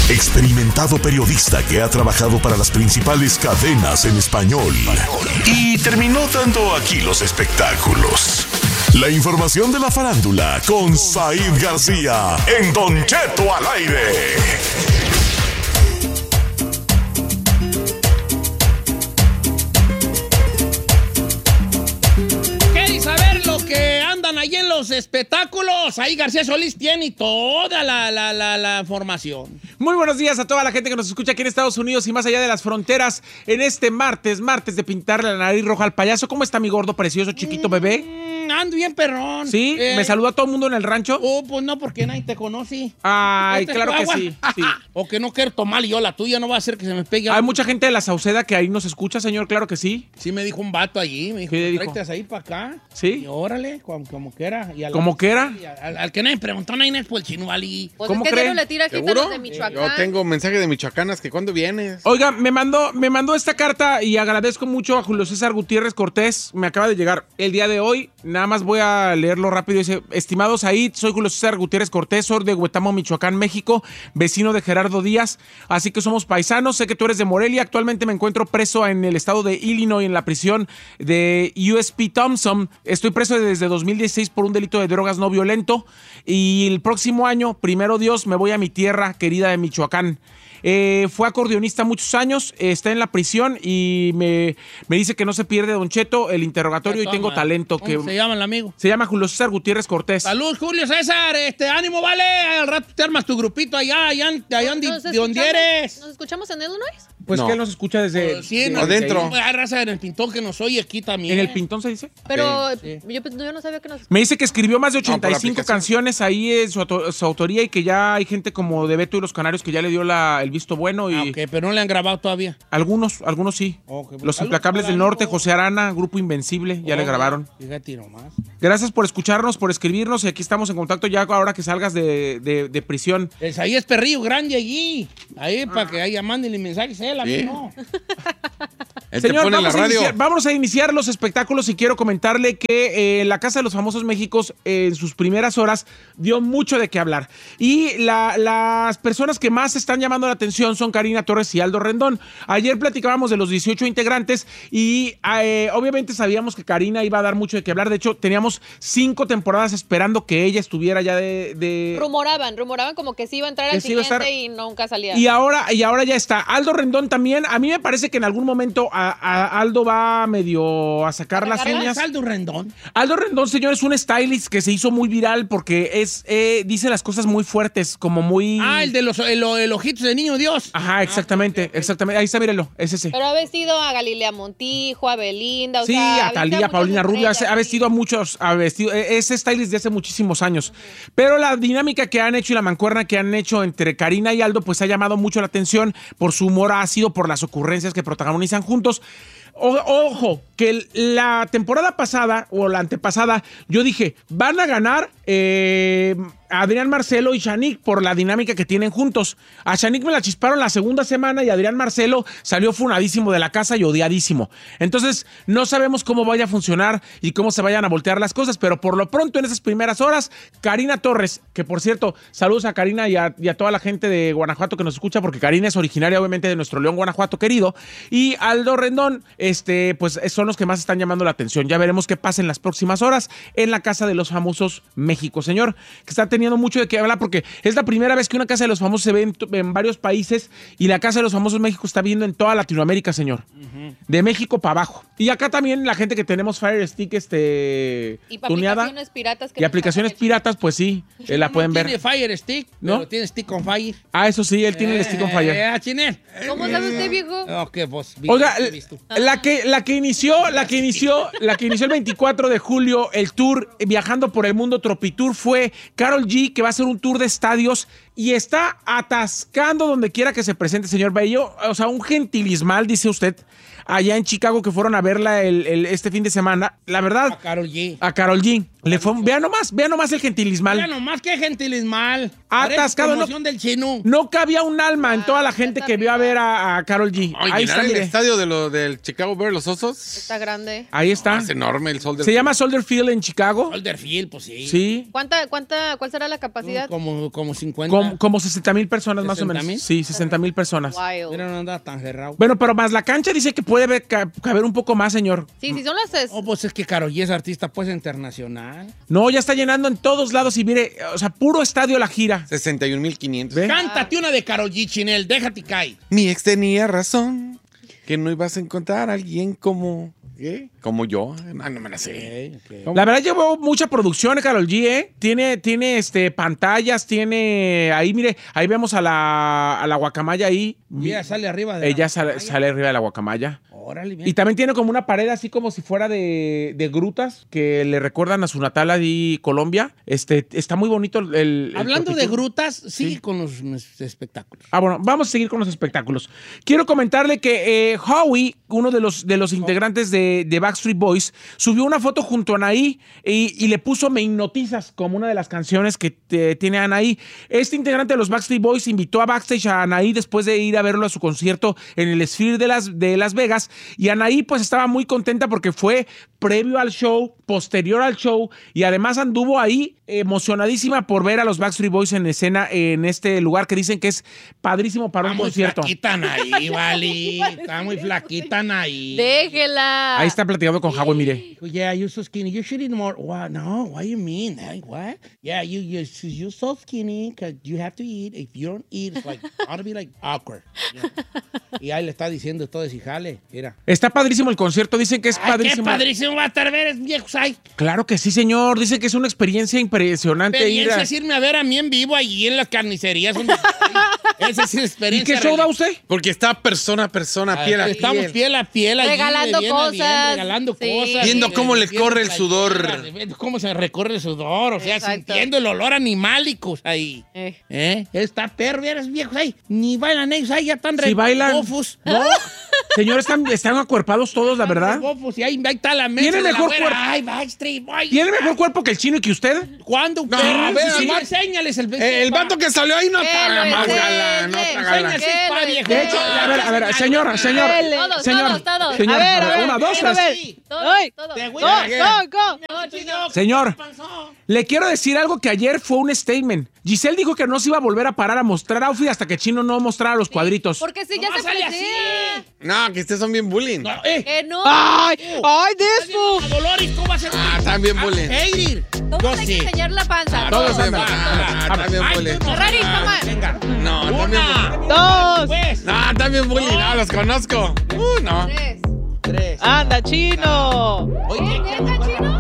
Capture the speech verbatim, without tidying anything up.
Experimentado periodista que ha trabajado para las principales cadenas en español y terminó dando aquí los espectáculos. La información de la farándula con Said García en Don Cheto al aire. ¿Quieres saber lo que andan ahí en los espectáculos? Ahí García Solís tiene toda la, la, la, la información. Muy buenos días a toda la gente que nos escucha aquí en Estados Unidos y más allá de las fronteras en este martes, martes de pintarle la nariz roja al payaso. ¿Cómo está mi gordo, precioso, chiquito bebé? Mm, ando bien perrón. ¿Sí? Eh, ¿Me saluda todo el mundo en el rancho? Oh, pues no, porque nadie te conoce. Ay, ¿Este claro que agua? sí, sí. O que no quiero tomar y yo la tuya, no va a hacer que se me pegue. Hay mucha gente de la Sauceda que ahí nos escucha, señor, claro que sí. Sí, me dijo un vato allí, me dijo, ¿Qué dijo? tráete ahí para acá. ¿Sí? Y órale, como, como que era. Y a la- ¿Cómo que era? y al, al que nadie preguntó, nadie es por el chino, Ali. Pues ¿Cómo es que cree? ya no le tira gente a ¿Seguro? los de Michoacán. Yo tengo mensaje de Michoacanas que cuando vienes. Oiga, me mandó, me mandó esta carta y agradezco mucho a Julio César Gutiérrez Cortés. Me acaba de llegar el día de hoy. Nada más voy a leerlo rápido. Dice, estimado Said, soy Julio César Gutiérrez Cortés, soy de Huetamo, Michoacán, México, vecino de Gerardo Díaz. Así que somos paisanos. Sé que tú eres de Morelia. Actualmente me encuentro preso en el estado de Illinois, en la prisión de U S P Thompson. Estoy preso desde dos mil dieciséis por un delito de drogas no violento. Y el próximo año, primero Dios, me voy a mi tierra querida de Michoacán. Eh, fue acordeonista muchos años, eh, está en la prisión y me, me dice que no se pierde Don Cheto el interrogatorio y tengo talento. ¿Cómo Que se llama el amigo? se llama Julio César Gutiérrez Cortés. Salud, Julio César, este, ánimo, vale, al rato te armas tu grupito allá, allá, allá ¿Nos de escuchamos- donde eres. ¿Nos escuchamos en Illinois? Pues No. que él nos escucha desde, Pues sí, de- en desde adentro. ahí. Hay raza en el Pintón que nos oye aquí también. ¿En el Pintón se dice? Pero Sí, Yo, pues, yo no sabía que nos... Me dice que escribió más de ochenta y por cinco aplicación. canciones ahí en su, auto- su autoría y que ya hay gente como de Beto y los Canarios que ya le dio la, el visto bueno y Ah, ok, pero no le han grabado todavía. algunos, algunos sí. Ok, pues, Los salud, Implacables del ánimo. Norte, José Arana, Grupo Invencible, ya le Oh, grabaron. Fíjate nomás. Gracias por escucharnos, por escribirnos y aquí estamos en contacto ya ahora que salgas de, de- de prisión. Es, ahí es perrillo grande allí. Ahí para que haya mándenle mensajes a él, a mí Sí. no. Él te Señor, pone en la vamos, a radio. iniciar, vámonos a iniciar los espectáculos y quiero comentarle que eh, la Casa de los Famosos Méxicos eh, en sus primeras horas dio mucho de qué hablar. Y la- las personas que más están llamando la atención son Karina Torres y Aldo Rendón. Ayer platicábamos de los dieciocho integrantes y eh, obviamente sabíamos que Karina iba a dar mucho de qué hablar. De hecho, teníamos cinco temporadas esperando que ella estuviera ya de... de- Rumoraban, rumoraban como que sí iba a entrar Que al sí iba a siguiente estar- y nunca salía. Y ahora, y ahora ya está. Aldo Rendón también. A mí me parece que en algún momento a, a Aldo va medio a sacar ¿A las sacarla? uñas. Aldo Rendón. Aldo Rendón, señor, es un stylist que se hizo muy viral porque es eh, dice las cosas muy fuertes, como muy... Ah, el de los el, el ojitos de niño Dios. Ajá, exactamente, exactamente. Ahí está, mírelo, es ese. Pero ha vestido a Galilea Montijo, a Belinda, o Sí, sea... a ha visto Talía, a muchas Paulina Rubio, estrellas, ha vestido a muchos, ha vestido, es stylist de hace muchísimos años. Pero la dinámica que han hecho y la mancuerna que han hecho entre Karina y Aldo, pues ha llamado mucho la atención por su humor ácido, por las ocurrencias que protagonizan juntos. O- ojo, que el- la temporada pasada o la antepasada, yo dije, van a ganar eh, Adrián Marcelo y Shanique por la dinámica que tienen juntos. A Shanique me la chisparon la segunda semana y Adrián Marcelo salió funadísimo de la casa y odiadísimo. Entonces, no sabemos cómo vaya a funcionar y cómo se vayan a voltear las cosas, pero por lo pronto en esas primeras horas, Karina Torres, que por cierto, saludos a Karina y a, y a toda la gente de Guanajuato que nos escucha, porque Karina es originaria obviamente de nuestro León, Guanajuato querido, y Aldo Rendón, este, pues son los que más están llamando la atención. Ya veremos qué pasa en las próximas horas en la Casa de los Famosos México, señor, que está teniendo mucho de qué hablar porque es la primera vez que una Casa de los Famosos se ve en, en varios países y la Casa de los Famosos México está viendo en toda Latinoamérica, señor. Uh-huh. De México para abajo. Y acá también la gente que tenemos Fire Stick este, Y pa- tuneada. aplicaciones piratas. Que Y aplicaciones piratas, pues sí, eh, la No pueden tiene ver. Fire Stick, ¿No? pero tiene Stick on Fire. Ah, eso sí, él tiene el Stick on Fire. Eh, ah, tiene. ¿Cómo sabe usted, viejo? Ok, pues. vi- Oiga, he visto. la que, la que inició, la que inició, la que inició el veinticuatro de julio el tour eh, viajando por el mundo Tropitour fue Karol G, que va a hacer un tour de estadios y está atascando donde quiera que se presente, señor Bello. O sea, un gentilismal, dice usted, allá en Chicago que fueron a verla el, el- este fin de semana. La verdad, A Karol G. a Karol G. Le fue, vea nomás, vea nomás el gentilismal. Mira nomás que gentilismal. Atascado, Parece no- promoción del chino. No cabía un alma en toda la Ah, gente está que vio a arriba. ver a, a Karol G. Ay, Ahí llenar está, el mire. estadio de lo, del Chicago Bears, los Osos. Está grande. Ahí está. Es enorme el sol del... Se llama Soldier Field en Chicago. Alderfield, pues sí. Sí. ¿Cuánta, cuánta, ¿Cuál será la capacidad? Como, como cincuenta. Como como, como sesenta mil personas más o ¿sesenta menos. mil? Sí, sesenta mil personas. Wild. Mira, no anda tan cerrado. Bueno, pero más la cancha dice que puede haber- ca- caber un poco más, señor. Sí, sí, son las... es- Oh, pues es que Karol G es artista, pues, internacional. No, ya está llenando en todos lados y mire, o sea, puro estadio la gira. sesenta y un mil quinientos. ¿Ve? Cántate una de Karol G, Chinel, déjate caer. Mi ex tenía razón. Que no ibas a encontrar a alguien como... ¿Qué? Como yo. No, no me la sé. La verdad llevó mucha producción, Karol G, ¿eh? Tiene, tiene este, pantallas, tiene... Ahí, mire, ahí vemos a la, a la guacamaya ahí. Y ella sale arriba de Ella la sale, pantalla. sale arriba de la guacamaya. Órale, bien. Y también tiene como una pared así como si fuera de, de grutas que le recuerdan a su natal ahí, Colombia. Este, está muy bonito el... el Hablando de Tropicul. grutas, sigue con los los espectáculos. Ah, bueno, vamos a seguir con los espectáculos. Quiero comentarle que eh, Howie, uno de los, de los integrantes de, de Backstreet Boys, subió una foto junto a Anaí y, y le puso Me Hipnotizas como una de las canciones que te- tiene Anaí. Este integrante de los Backstreet Boys invitó a backstage a Anaí después de ir a verlo a su concierto en el Sphere de Las, de Las Vegas. Y Anaí pues estaba muy contenta porque fue previo al show, posterior al show, y además anduvo ahí emocionadísima por ver a los Backstreet Boys en escena en este lugar que dicen que es padrísimo para Está un muy concierto. flaquita ahí, vale. Está muy flaquita ahí. Déjela. Ahí está platicando con Howie, mire. Yeah, you're so skinny. You should eat more. What? No, what do you mean? Hey, what? Yeah, you you you're so skinny because you have to eat. If you don't eat, it's like ought to be like awkward. Yeah. Y ahí le está diciendo todo ese jale. Mira. Está padrísimo el concierto, dicen que es Ay, qué padrísimo. padrísimo va a estar ver es viejos ahí. Claro que sí, señor. Dicen que es una experiencia impresionante ir Experiencia a... es irme a ver a mí en vivo allí en las carnicerías. donde- Esa es ¿Y experiencia. qué show da real. usted? Porque está persona a persona, Ah, piel a Estamos piel. piel a piel allí, Regalando de bien a bien, cosas. regalando Sí. cosas. Viendo y- cómo le viendo corre el playeras, sudor. viendo cómo se recorre el sudor, o sea, Exacto. sintiendo el olor animálicos ahí. Eh. ¿Eh? Está perro, eres viejos ahí. Ni bailan ellos ahí, ya están Sí bailan. rebofos. No, señor, están, están acuerpados todos, la verdad. Rebofos, y ahí, ahí está la mesa. Tiene de la mejor güera. cuerpo. Ay, Backstreet Boys. ¿Tiene mejor cuerpo que el chino y que usted? ¿Cuándo? No, perro? a ver, Sí, el vato- enséñales el Eh, el vato que salió ahí no Que está lo más enseñe. galán, no está galán. Enséñase, Que pa, lo viejo. De hecho, a ver, a ver, señor, señor. Todos, señor, todos, todos. señor, A ver, a ver, una, dos, quiero tres. ver. Sí. Todos, Ay. todos. Te voy Go, a- go, go. No, chino, Señor. ¿qué pasó? Le quiero decir algo que ayer fue un statement. Giselle dijo que no se iba a volver a parar a mostrar outfit hasta que Chino no mostrara los cuadritos. Porque si ya Nomás se sale así. presea. No, que ustedes son bien bullying. No, eh. Que no. Ay, ay, this A fool. Dolores, ¿cómo va a ser? Ah, también bullying. Heirir. Todos Yo hay que sí. enseñar la panza. Todos Todos. andan. Ah, también Ay, bullying. tú no. Ferrari, toma. Venga. No, también Una. Dos. Pues. No, también bullying. No, los conozco. Uh, no. Tres. Tres. Anda, chino. Oye, ¿Neta, chino?